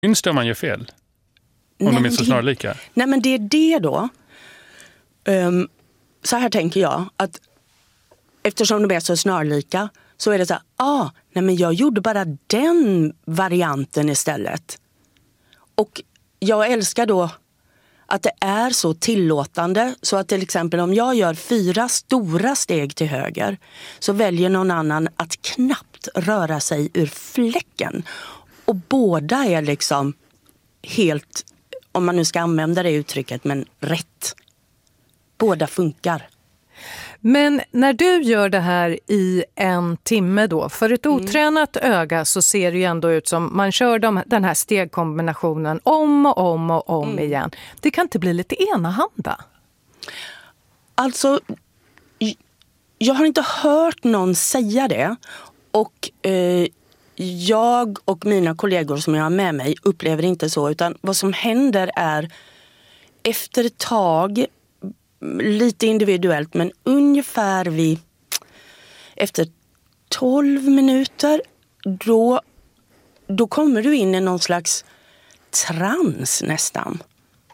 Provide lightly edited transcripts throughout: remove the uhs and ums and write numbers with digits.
Syns det om man gör fel? Om de är så snarlika? Nej, men det är det då. Så här tänker jag, att eftersom de är så snarlika så är det så här, nej men jag gjorde bara den varianten istället. Och jag älskar då att det är så tillåtande så att till exempel om jag gör 4 stora steg till höger så väljer någon annan att knappt röra sig ur fläcken. Och båda är liksom helt, om man nu ska använda det uttrycket, men rätt. Båda funkar. Men när du gör det här i 1 timme då, för ett otränat öga så ser det ju ändå ut som man kör den här stegkombinationen om och om och om igen. Det kan inte bli lite enahanda? Alltså, jag har inte hört någon säga det. Och jag och mina kollegor som jag har med mig upplever inte så. Utan vad som händer är efter ett tag, lite individuellt, men ungefär efter 12 minuter då kommer du in i någon slags trans nästan.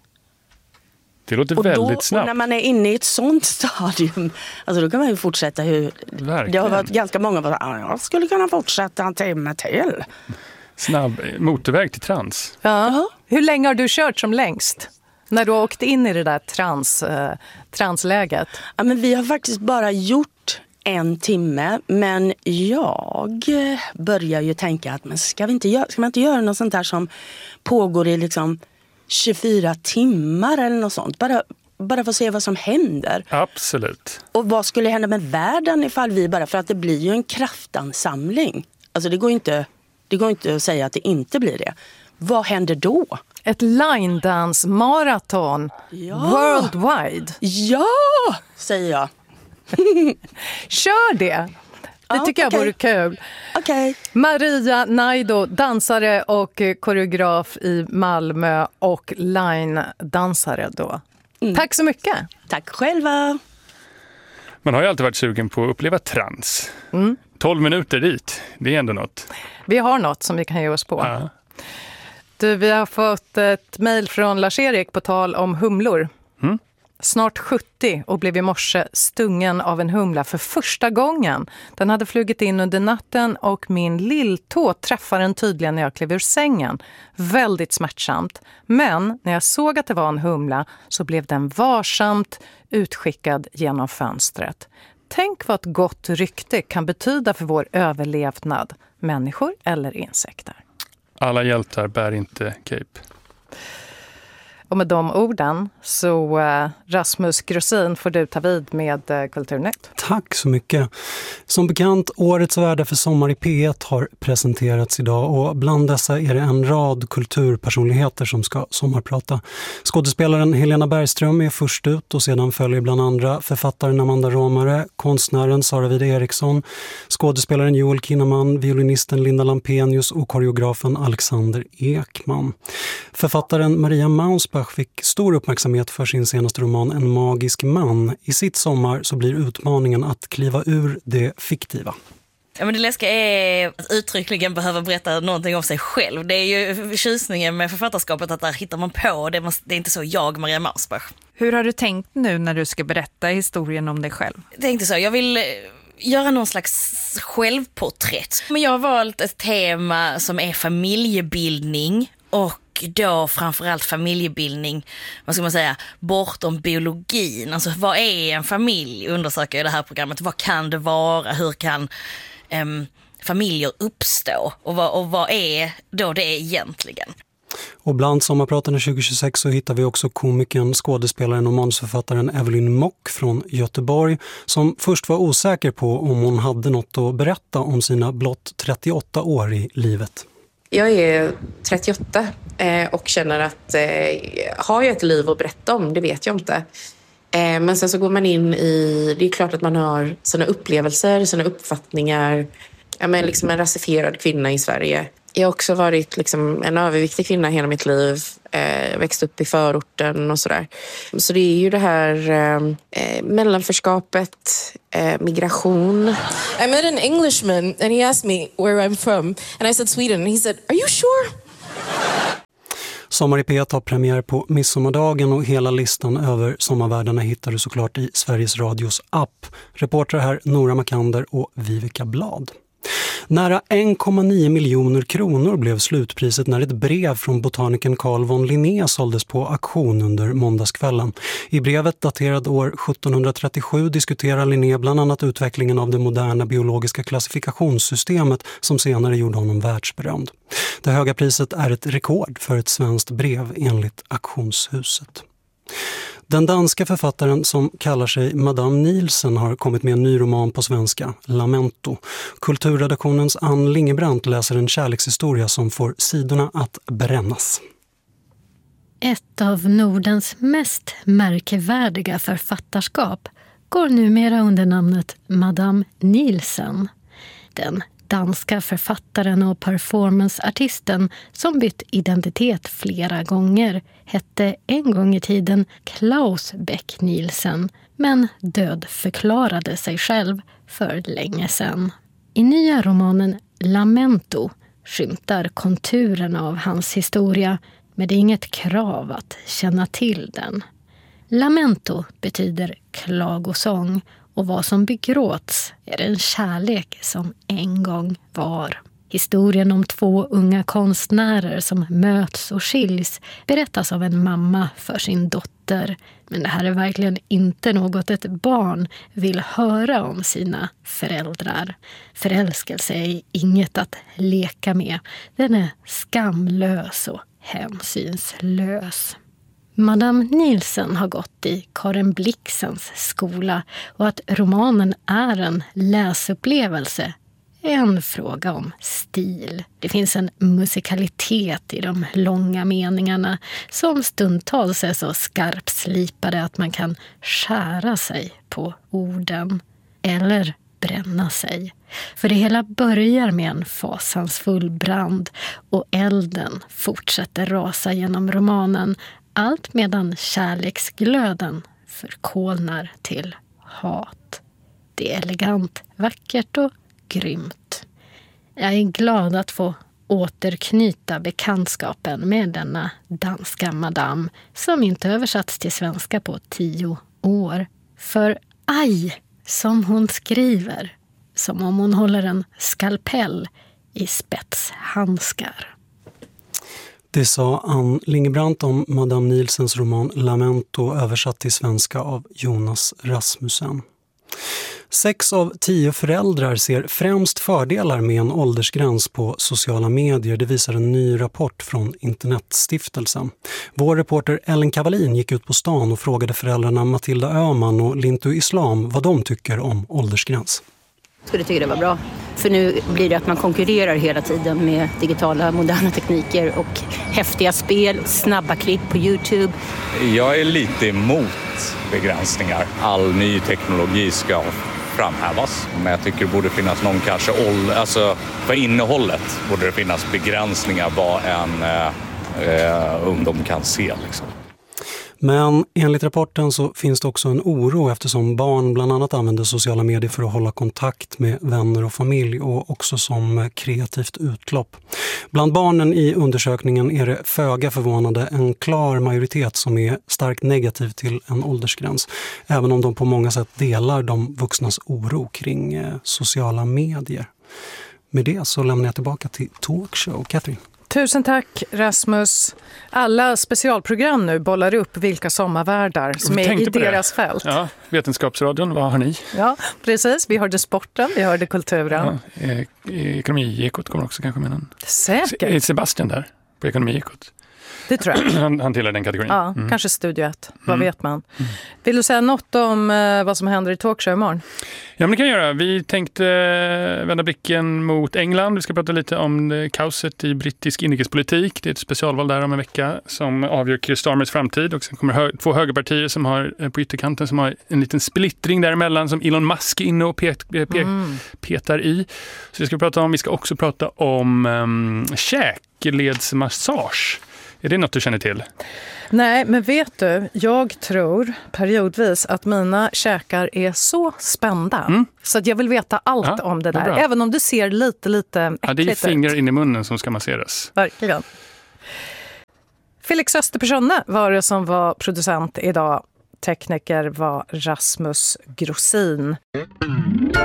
Det låter väldigt snabbt. Och när man är inne i ett sånt stadium, alltså då kan man ju fortsätta Verkligen. Det har varit ganska många som jag skulle kunna fortsätta 1 timme till. Snabb motorväg till trans. Ja. Hur länge har du kört som längst? När du åkte in i det där transläget? Ja, men vi har faktiskt bara gjort 1 timme. Men jag börjar ju tänka att ska man inte göra något sånt där som pågår i liksom 24 timmar eller något sånt. Bara för att se vad som händer. Absolut. Och vad skulle hända med världen ifall vi för att det blir ju en kraftansamling. Alltså det går inte att säga att det inte blir det. Vad händer då? Ett line dance maraton worldwide. Ja, säger jag. Kör det. Det tycker jag vore kul. Okay. Maria Naido, dansare och koreograf i Malmö och line-dansare då. Tack så mycket. Tack själva. Man har ju alltid varit sugen på att uppleva trans. 12 minuter dit, det är ändå något. Vi har något som vi kan ge oss på. Ja. Du, vi har fått ett mejl från Lars-Erik på tal om humlor. Snart 70 och blev i morse stungen av en humla för första gången. Den hade flugit in under natten och min lilltå träffade den tydligen när jag klev ur sängen. Väldigt smärtsamt. Men när jag såg att det var en humla så blev den varsamt utskickad genom fönstret. Tänk vad ett gott rykte kan betyda för vår överlevnad. Människor eller insekter. Alla hjältar bär inte cape. Och med de orden så Rasmus Grossin får du ta vid med Kulturnytt. Tack så mycket. Som bekant, årets värde för Sommar i P1 har presenterats idag och bland dessa är det en rad kulturpersonligheter som ska sommarprata. Skådespelaren Helena Bergström är först ut och sedan följer bland andra författaren Amanda Romare, konstnären Sara Wide Eriksson, skådespelaren Joel Kinnaman, violinisten Linda Lampenius och koreografen Alexander Ekman. Författaren Maria Mausbach fick stor uppmärksamhet för sin senaste roman En magisk man. I sitt sommar så blir utmaningen att kliva ur det fiktiva. Ja, men det läskiga är att uttryckligen behöva berätta någonting om sig själv. Det är ju tjusningen med författarskapet att där hittar man på. Det är inte så jag, Maria Mausbach. Hur har du tänkt nu när du ska berätta historien om dig själv? Jag tänkte så, jag vill göra någon slags självporträtt. Men jag har valt ett tema som är familjebildning och då framförallt familjebildning, vad ska man säga, bortom biologin. Alltså vad är en familj, undersöker jag i det här programmet. Vad kan det vara? Hur kan familjer uppstå? Och vad är då det egentligen? Och bland sommarpratarna 2026 så hittar vi också komikern, skådespelaren och manusförfattaren Evelyn Mock från Göteborg som först var osäker på om hon hade något att berätta om sina blott 38 år i livet. Jag är 38 och känner att har jag ett liv att berätta om, det vet jag inte. Men sen så går man in i, det är klart att man har sina upplevelser, sina uppfattningar. Jag är liksom en rasifierad kvinna i Sverige. Jag har också varit liksom en överviktig kvinna hela mitt liv. Växt upp i förorten och sådär. Så det är ju det här mellanförskapet, migration. I met an Englishman and he asked me where I'm from. And I said Sweden. And he said, are you sure? Sommar i P1 har premiär på midsommardagen och hela listan över sommarvärdarna hittar du såklart i Sveriges Radios app. Reportrar här Nora Makander och Vivica Blad. Nära 1,9 miljoner kronor blev slutpriset när ett brev från botanikern Carl von Linné såldes på auktion under måndagskvällen. I brevet daterad år 1737 diskuterar Linné bland annat utvecklingen av det moderna biologiska klassifikationssystemet som senare gjorde honom världsberömd. Det höga priset är ett rekord för ett svenskt brev enligt auktionshuset. Den danska författaren som kallar sig Madame Nielsen har kommit med en ny roman på svenska, Lamento. Kulturredaktionens Ann Lingebrandt läser en kärlekshistoria som får sidorna att brännas. Ett av Nordens mest märkvärdiga författarskap går numera under namnet Madame Nielsen. Den danska författaren och performanceartisten som bytt identitet flera gånger hette en gång i tiden Claus Beck Nielsen, men dödförklarade sig själv för länge sedan. I nya romanen Lamento skymtar konturerna av hans historia, men det är inget krav att känna till den. Lamento betyder klagosång, och vad som begråts är en kärlek som en gång var. Historien om två unga konstnärer som möts och skiljs berättas av en mamma för sin dotter. Men det här är verkligen inte något ett barn vill höra om sina föräldrar. Förälskelse är inget att leka med. Den är skamlös och hänsynslös. Madame Nielsen har gått i Karen Blixens skola, och att romanen är en läsupplevelse är en fråga om stil. Det finns en musikalitet i de långa meningarna som stundtals är så skarpslipade att man kan skära sig på orden eller bränna sig. För det hela börjar med en fasansfull brand och elden fortsätter rasa genom romanen, allt medan kärleksglöden förkolnar till hat. Det är elegant, vackert och grymt. Jag är glad att få återknyta bekantskapen med denna danska madame som inte översatts till svenska på 10 år. För aj, som hon skriver, som om hon håller en skalpell i spetshandskar. Det sa Ann Lingebrandt om Madame Nielsens roman Lamento, översatt till svenska av Jonas Rasmussen. 6 av 10 föräldrar ser främst fördelar med en åldersgräns på sociala medier. Det visar en ny rapport från Internetstiftelsen. Vår reporter Ellen Kavalin gick ut på stan och frågade föräldrarna Matilda Öhman och Lintu Islam vad de tycker om åldersgräns. Jag skulle tycka det var bra. För nu blir det att man konkurrerar hela tiden med digitala moderna tekniker och häftiga spel, snabba klipp på YouTube. Jag är lite emot begränsningar. All ny teknologi ska framhävas. Men jag tycker det borde finnas någon kanske för innehållet borde det finnas begränsningar vad en ungdom kan se liksom. Men enligt rapporten så finns det också en oro eftersom barn bland annat använder sociala medier för att hålla kontakt med vänner och familj och också som kreativt utlopp. Bland barnen i undersökningen är det föga förvånande en klar majoritet som är starkt negativ till en åldersgräns, även om de på många sätt delar de vuxnas oro kring sociala medier. Med det så lämnar jag tillbaka till Talkshow. Katrin. Tusen tack Rasmus. Alla specialprogram nu bollar upp vilka sommarvärdar som är i deras fält. Ja, Vetenskapsradion, vad har ni? Ja, precis. Vi hörde sporten, vi hörde kulturen. Ja, Ekonomiekot kommer också kanske med någon. Säkert. Sebastian där på Ekonomiekot. Det tror jag. Han tillhör den kategorin. Ja, kanske Studio 1. Vad vet man? Vill du säga något om vad som händer i Talkshow imorgon? Ja, men det kan jag göra. Vi tänkte vända blicken mot England. Vi ska prata lite om kaoset i brittisk inrikespolitik. Det är ett specialval där om en vecka som avgör Keir Starmers framtid. Och sen kommer 2 högerpartier som har på ytterkanten som har en liten splittring däremellan som Elon Musk är inne och petar i. Så det ska vi prata om. Vi ska också prata om käkledsmassage. Är det något du känner till? Nej, men vet du, jag tror periodvis att mina käkar är så spända. Så att jag vill veta allt om det där. Bra. Även om du ser lite äckligt ut. Ja, det är fingrar in i munnen som ska masseras. Verkligen. Felix Österpersonne var det som var producent idag. Tekniker var Rasmus Grossin.